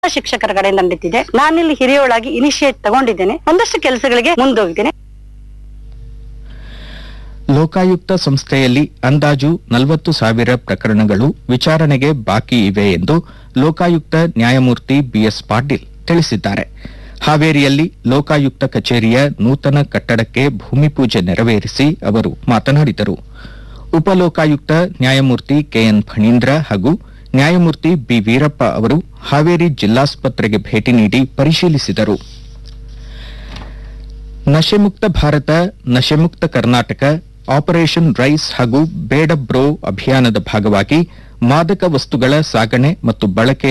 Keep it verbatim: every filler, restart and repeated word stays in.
ಶಿಕ್ಷಕರ ಕಡೆಯಿಂದ ನಡೀತಿದೆ. ನಾನಿಲ್ಲಿ ಹಿರಿಯೋಳಾಗಿ ಇನಿಷಿಯೇಟ್ ತಗೊಂಡಿದ್ದೇನೆ. ಒಂದಷ್ಟು ಕೆಲಸಗಳಿಗೆ ಮುಂದೋಗಿದ್ದೇನೆ. ಲೋಕಾಯುಕ್ತ ಸಂಸ್ಥೆಯಲ್ಲಿ ಅಂದಾಜು ನಲವತ್ತು ಸಾವಿರ ಪ್ರಕರಣಗಳು ವಿಚಾರಣೆಗೆ ಬಾಕಿ ಇವೆ ಎಂದು ಲೋಕಾಯುಕ್ತ ನ್ಯಾಯಮೂರ್ತಿ ಬಿಎಸ್ ಪಾಟೀಲ್ ತಿಳಿಸಿದ್ದಾರೆ. ಹಾವೇರಿಯಲ್ಲಿ ಲೋಕಾಯುಕ್ತ ಕಚೇರಿಯ ನೂತನ ಕಟ್ಟಡಕ್ಕೆ ಭೂಮಿ ಪೂಜೆ ನೆರವೇರಿಸಿ ಅವರು ಮಾತನಾಡಿದರು. ಉಪಲೋಕಾಯುಕ್ತ ನ್ಯಾಯಮೂರ್ತಿ ಕೆಎನ್ ಫಣೀಂದ್ರ ಹಾಗೂ ನ್ಯಾಯಮೂರ್ತಿ ಬಿ ವೀರಪ್ಪ ಅವರು ಹಾವೇರಿ ಜಿಲ್ಲಾಸ್ಪತ್ರೆಗೆ ಭೇಟಿ ನೀಡಿ ಪರಿಶೀಲಿಸಿದರು. ನಶೆಮುಕ್ತ ಭಾರತ ನಶೆಮುಕ್ತ ಕರ್ನಾಟಕ ಆಪರೇಷನ್ ರೈಸ್ ಹಾಗೂ ಬೇಡ ಬ್ರೋ ಅಭಿಯಾನದ ಭಾಗವಾಗಿ ಮಾದಕ ವಸ್ತುಗಳ ಸಾಗಣೆ ಮತ್ತು ಬಳಕೆ